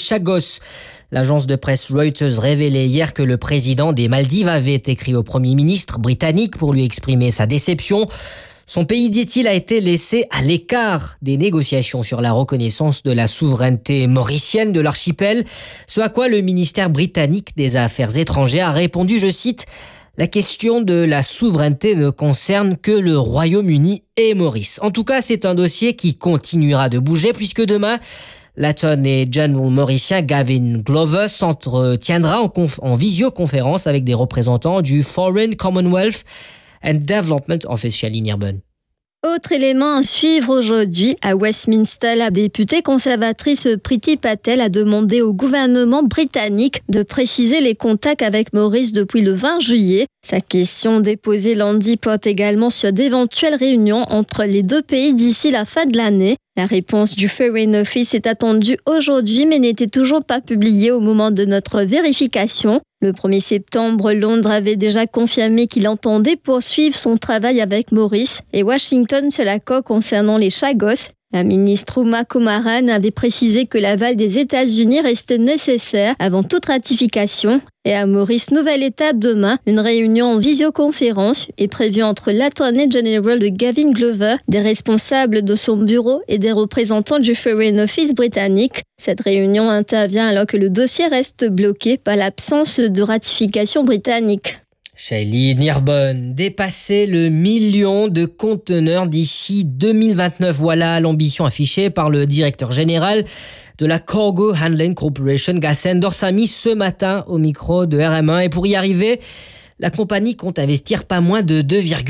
Chagos. L'agence de presse Reuters révélait hier que le président des Maldives avait écrit au Premier ministre britannique pour lui exprimer sa déception. Son pays, dit-il, a été laissé à l'écart des négociations sur la reconnaissance de la souveraineté mauricienne de l'archipel, ce à quoi le ministère britannique des Affaires étrangères a répondu, je cite, « La question de la souveraineté ne concerne que le Royaume-Uni et Maurice ». En tout cas, c'est un dossier qui continuera de bouger puisque demain, l'Attorney General mauricien Gavin Glover s'entretiendra en visioconférence avec des représentants du Foreign Commonwealth and Development Office, Shailene Nirban. Autre élément à suivre aujourd'hui, à Westminster, la députée conservatrice Priti Patel a demandé au gouvernement britannique de préciser les contacts avec Maurice depuis le 20 juillet. Sa question déposée lundi porte également sur d'éventuelles réunions entre les deux pays d'ici la fin de l'année. La réponse du Foreign Office est attendue aujourd'hui mais n'était toujours pas publiée au moment de notre vérification. Le 1er septembre, Londres avait déjà confirmé qu'il entendait poursuivre son travail avec Maurice et Washington sur l'accord concernant les Chagos. La ministre Uma Kumaran avait précisé que l'aval des États-Unis restait nécessaire avant toute ratification. Et à Maurice, nouvelle étape demain, une réunion en visioconférence est prévue entre l'Attorney General de Gavin Glover, des responsables de son bureau et des représentants du Foreign Office britannique. Cette réunion intervient alors que le dossier reste bloqué par l'absence de ratification britannique. Shailene Nirban, dépasser le million de conteneurs d'ici 2029. Voilà l'ambition affichée par le directeur général de la Cargo Handling Corporation, Ghassan Dorsami, ce matin au micro de RM1. Et pour y arriver, la compagnie compte investir pas moins de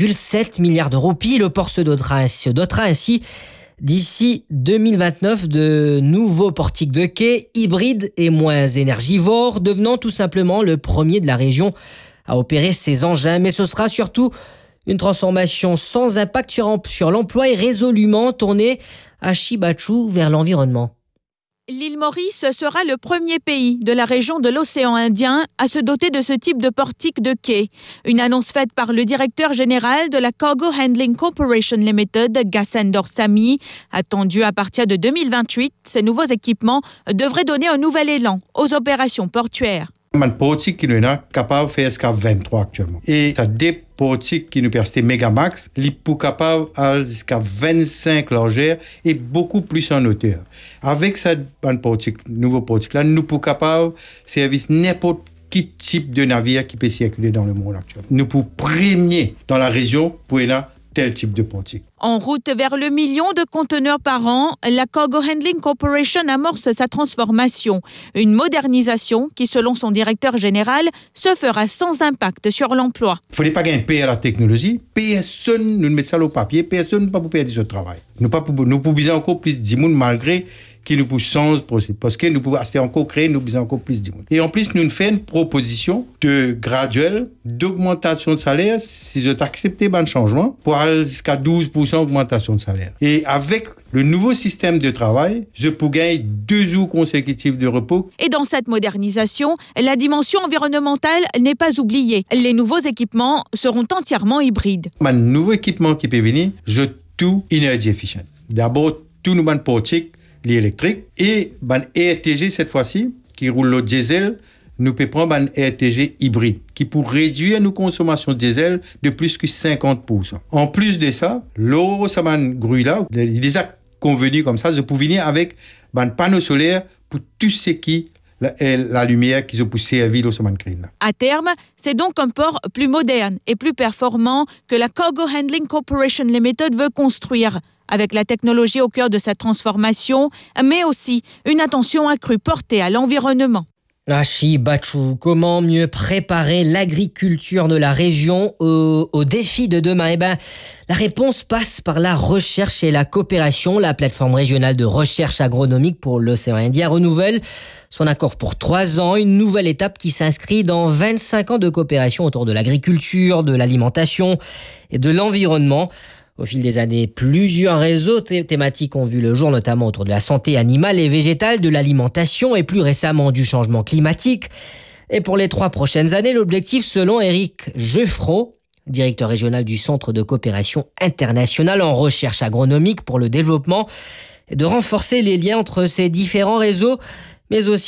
2,7 milliards de roupies. Le port se dotera ainsi d'ici 2029 de nouveaux portiques de quai hybrides et moins énergivores, devenant tout simplement le premier de la région à opérer ces engins. Mais ce sera surtout une transformation sans impact sur l'emploi et résolument tournée à Chibachu vers l'environnement. L'île Maurice sera le premier pays de la région de l'océan Indien à se doter de ce type de portique de quai. Une annonce faite par le directeur général de la Cargo Handling Corporation Limited, Ghassan Dorsami. Attendu à partir de 2028, ces nouveaux équipements devraient donner un nouvel élan aux opérations portuaires. Man portique qui nous est capable de faire jusqu'à 23 actuellement. Et ça des portiques qui nous permettent Megamax, les pour capable aller jusqu'à 25 largeur et beaucoup plus en hauteur. Avec cette nouveau portique là, nous pour capable servir n'importe quel type de navire qui peut circuler dans le monde actuel. Nous pour premier dans la région pour tel type de portique. En route vers le million de conteneurs par an, la Cargo Handling Corporation amorce sa transformation. Une modernisation qui, selon son directeur général, se fera sans impact sur l'emploi. Il ne faut pas gagner à la technologie. Personne ne met ça au papier. Personne ne peut pas perdre ce travail. Nous pouvons besoin encore plus de monde malgré qui nous pousse sans parce que nous pouvons encore créer, nous besoin encore plus de monde. Et en plus, nous faisons une proposition de graduelle d'augmentation de salaire si je t'accepte un changement pour aller jusqu'à 12% d'augmentation de salaire. Et avec le nouveau système de travail, je peux gagner 2 jours consécutifs de repos. Et dans cette modernisation, la dimension environnementale n'est pas oubliée. Les nouveaux équipements seront entièrement hybrides. Un nouveau équipement qui peut venir, je tout énergie efficient. D'abord, tout nous ban portique l'électrique et ban RTG cette fois-ci qui roule le diesel, nous peut prendre un RTG hybride qui pour réduire nos consommations de diesel de plus que 50%. En plus de ça, l'euro ça ban grue là, il est déjà convenu comme ça, je peux venir avec un panneau solaire pour tout ce qui la lumière qui se peut servir au semaine green. À terme, c'est donc un port plus moderne et plus performant que la Cargo Handling Corporation Limited veut construire, avec la technologie au cœur de sa transformation, mais aussi une attention accrue portée à l'environnement. Chibachu, comment mieux préparer l'agriculture de la région aux défis de demain? La réponse passe par la recherche et la coopération. La plateforme régionale de recherche agronomique pour l'océan Indien renouvelle son accord pour 3 ans, une nouvelle étape qui s'inscrit dans 25 ans de coopération autour de l'agriculture, de l'alimentation et de l'environnement. Au fil des années, plusieurs réseaux thématiques ont vu le jour, notamment autour de la santé animale et végétale, de l'alimentation et plus récemment du changement climatique. Et pour les 3 prochaines années, l'objectif, selon Éric Geoffroy, directeur régional du Centre de coopération internationale en recherche agronomique pour le développement, est de renforcer les liens entre ces différents réseaux, mais aussi